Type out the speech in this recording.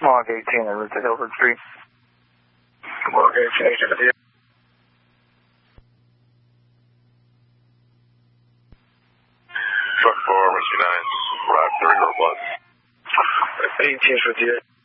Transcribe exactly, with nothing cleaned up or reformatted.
Mark eighteen, route to Hilbert Street. Mark eighteen, seventy. Truck four, Whiskey nine, arrive thirty or plus. eighteen fifty-eight.